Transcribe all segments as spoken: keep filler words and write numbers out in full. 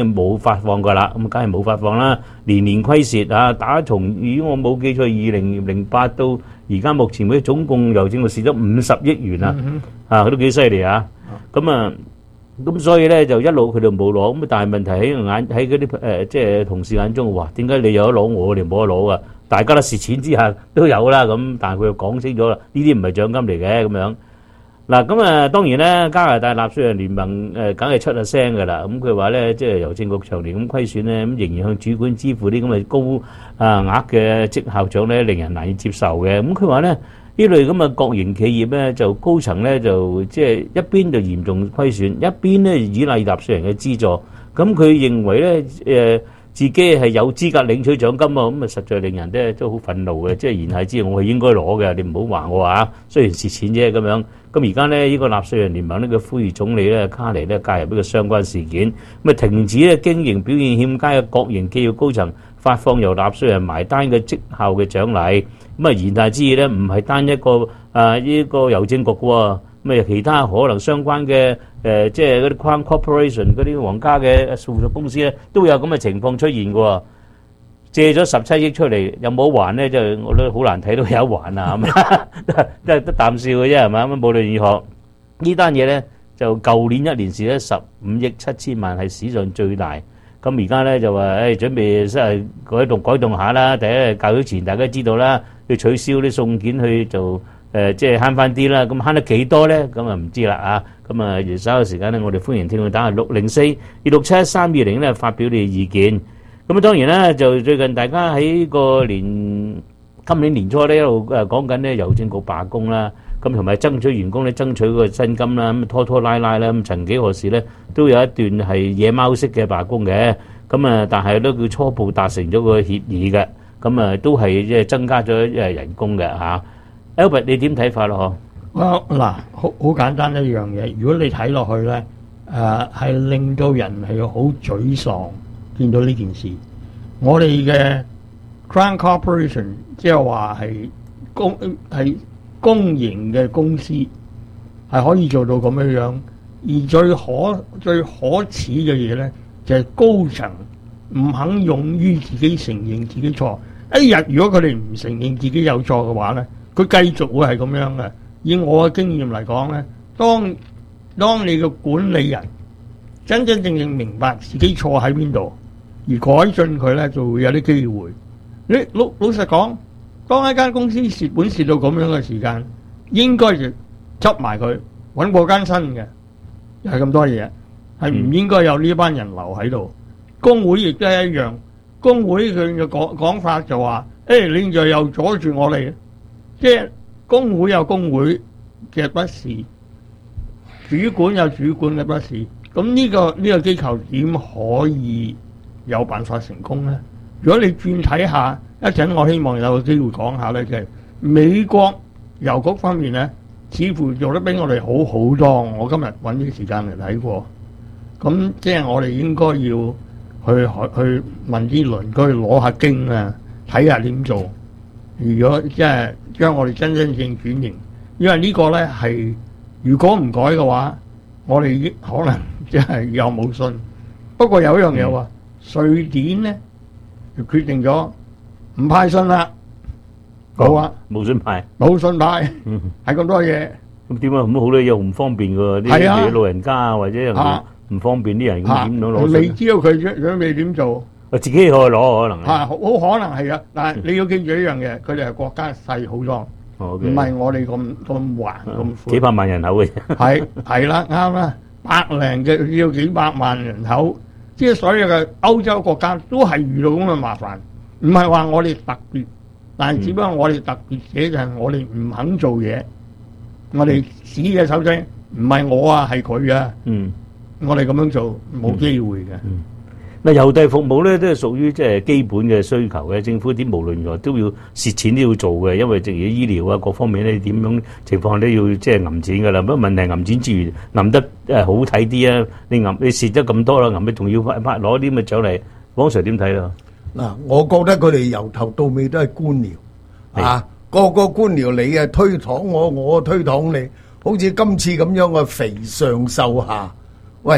冇發放㗎啦，咁梗係冇發放啦，年年虧蝕啊！打從如果我冇記錯，二零零八到而家目前為止總共郵政部蝕咗五十億元啦，啊，佢都幾犀利啊！咁啊，咁所以咧就一路佢哋冇攞，咁但係問題喺眼喺嗰啲誒即係同事眼中，哇！點解你有得攞，我哋冇得攞啊？大家都蝕錢之下都有啦，咁但係佢又講清楚啦，呢啲唔係獎金嚟嘅咁樣。嗱咁啊，當然咧，加拿大納稅人聯盟誒梗係出咗聲㗎啦。咁佢話咧，即係郵政局長年咁虧損咧，咁仍然向主管支付啲咁嘅高啊額嘅績效獎咧，令人難以接受嘅。咁佢話咧，呢類咁嘅國營企業咧，就高層咧就即係一邊就嚴重虧損，一邊咧依賴納稅人嘅資助。咁佢認為咧誒自己係有資格領取獎金啊，咁啊實在令人咧都好憤怒嘅。即係言下之意，我係應該攞嘅，你唔好話我啊。雖然蝕錢啫咁樣。咁而家咧，呢個納稅人聯盟呢個呼籲總理咧卡尼咧介入呢個相關事件，咁啊停止咧經營表現欠佳嘅國營企業高層發放由納稅人埋單嘅績效嘅獎勵。咁啊言下之意咧，唔係單一個啊呢個郵政局喎，咁啊其他可能相關嘅誒，即係嗰啲 Crown Corporation 嗰啲皇家嘅附屬公司咧，都有咁嘅情況出現嘅。借咗十七億出嚟，有冇還咧？就我都好難睇到有還啊！咁都係得啖笑嘅啫，係嘛？咁無論如何，呢單嘢咧就舊年一年蝕咗十五億七千萬，係史上最大。咁而家咧就話誒準備即係改動改動下啦。第一較早前大家知道啦，要取消啲送件去做誒，即係慳翻啲啦。咁慳得幾多咧？咁啊唔知啦啊！咁啊，而稍後時間咧，我哋歡迎聽眾打係六零四二六七一三二零咧發表你嘅意見。咁啊，當然啦，就最近大家喺個年今年年初咧一路誒講緊咧郵政局罷工啦，咁同埋爭取員工咧爭取個薪金啦，咁拖拖拉拉啦，咁曾幾何時咧都有一段係野貓式嘅罷工嘅，咁啊，但係都叫初步達成咗個協議嘅，咁啊都係即係增加咗誒人工嘅嚇。Albert 你點睇法咯？ 嗬？嗱，好好簡單一樣嘢，如果你睇落去咧，誒係令到人係好沮喪。見到呢件事，我哋嘅 Crown Corporation 即係話係公係公營嘅公司，係可以做到咁樣樣。而最可最可恥嘅嘢咧，就係、是、高層唔肯勇於自己承認自己錯。一日如果佢哋唔承認自己有錯嘅話咧，佢繼續會係咁樣嘅。以我嘅經驗嚟講咧，當當你嘅管理人真真正正明白自己錯喺邊度，而改進佢咧，就會有啲機會。你老老實講，當一間公司蝕本蝕到咁樣嘅時間，應該就執埋佢，揾過間新嘅，又係咁多嘢，係唔應該有呢班人留喺度。工會亦都係一樣，工會佢嘅講講法就話：誒、欸，你就又阻住我哋，即係工會有工會嘅不是，主管有主管嘅不是。咁呢、這個呢、這個機構點可以有辦法成功咧？如果你轉睇下，一陣我希望有個機會講下咧，就係、是、美國郵局方面咧，似乎做得比我哋好好多。我今日揾啲時間嚟睇過，咁即係我哋應該要去去問啲鄰居攞下經啊，睇下點做。如果即係將我哋真真正轉型，因為呢個咧係如果唔改嘅話，我哋已經可能即係又冇信。不過有一樣嘢話。嗯瑞典咧就決定咗唔派信啦，好啊， 冇信派， 冇信派，係咁多嘢。 咁點啊？咁好多嘢唔方便㗎，啲啲老人家啊，或者人唔方便啲人點樣攞信？ 未知道佢準準備點做？ 我自己可以攞可能。 係好可能係啊，但係你要記住一樣嘢，佢哋係國家細好多，唔係我哋咁咁橫咁闊。 幾百萬人口嘅。係係啦，啱啦，百零嘅要幾百萬人口。即係所有嘅歐洲國家都係遇到咁嘅麻煩，唔係話我哋特別，但係只不過我哋特別嘅就係我哋唔肯做嘢，我哋指嘅手勢唔係我啊，係佢啊，嗯，我哋咁樣做冇機會嘅。 嗱，郵遞服務咧都係屬於即係基本嘅需求嘅，政府點無論如何都要蝕錢都要做嘅，因為正如醫療啊各方面咧點樣情況都要即係揞錢㗎啦。不過問題揞錢之餘揞得誒好睇啲啊！你揞你蝕咗咁多啦，揞你仲要拍攞啲咁嘅獎勵，王 Sir 點睇啊？ 嗱，我覺得佢哋由頭到尾都係官僚啊，個個官僚你啊推搪我，我推搪你，好似今次咁樣嘅肥上瘦下。喂，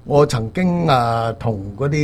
我曾經啊同嗰啲